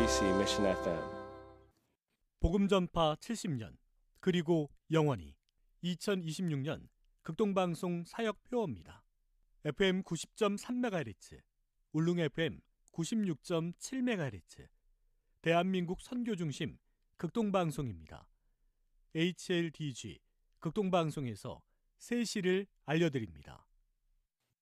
KBC Mission FM. 복음 전파 70년 그리고 영원히 2026년 극동방송 사역 표어입니다. FM 90.3MHz, 울릉 FM 96.7MHz, 대한민국 선교중심 극동방송입니다. HLDG 극동방송에서 새 시를 알려드립니다.